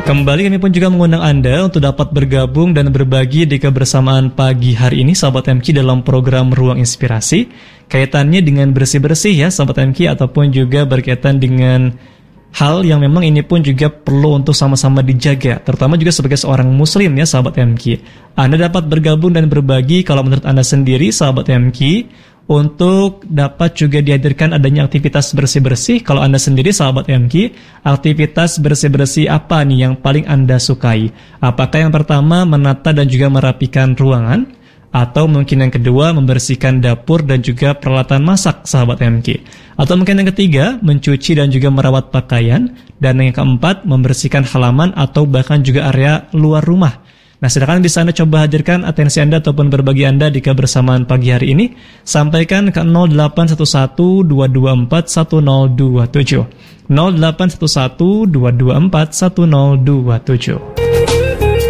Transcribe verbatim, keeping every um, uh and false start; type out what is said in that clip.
Kembali kami pun juga mengundang Anda untuk dapat bergabung dan berbagi di kebersamaan pagi hari ini Sahabat M Q dalam program Ruang Inspirasi. Kaitannya dengan bersih-bersih ya Sahabat M Q, ataupun juga berkaitan dengan hal yang memang ini pun juga perlu untuk sama-sama dijaga, terutama juga sebagai seorang muslim ya Sahabat M Q. Anda dapat bergabung dan berbagi kalau menurut Anda sendiri Sahabat M Q, untuk dapat juga dihadirkan adanya aktivitas bersih-bersih. Kalau Anda sendiri Sahabat M Q, aktivitas bersih-bersih apa nih yang paling Anda sukai? Apakah yang pertama menata dan juga merapikan ruangan? Atau mungkin yang kedua membersihkan dapur dan juga peralatan masak Sahabat M Q? Atau mungkin yang ketiga mencuci dan juga merawat pakaian? Dan yang keempat membersihkan halaman atau bahkan juga area luar rumah? Nah, silakan bisa Anda coba hadirkan atensi Anda ataupun berbagi Anda di kebersamaan pagi hari ini. Sampaikan ke nol delapan satu satu dua dua empat satu nol dua tujuh. nol delapan satu satu dua dua empat satu nol dua tujuh.